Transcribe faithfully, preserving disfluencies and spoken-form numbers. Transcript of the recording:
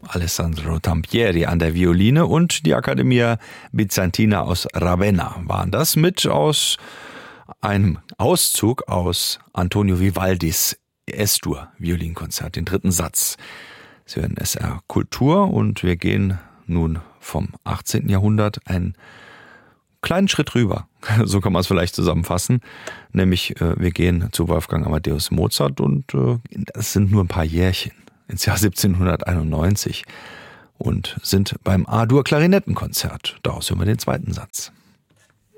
Alessandro Tampieri an der Violine und die Accademia Bizantina aus Ravenna waren das mit aus einem Auszug aus Antonio Vivaldis Es-Dur Violinkonzert, den dritten Satz. Sie hören S R Kultur und wir gehen nun vom achtzehnten Jahrhundert einen kleinen Schritt rüber, so kann man es vielleicht zusammenfassen, nämlich äh, wir gehen zu Wolfgang Amadeus Mozart und äh, das sind nur ein paar Jährchen, ins Jahr siebzehnhunderteinundneunzig und sind beim A-Dur Klarinettenkonzert. Daraus hören wir den zweiten Satz.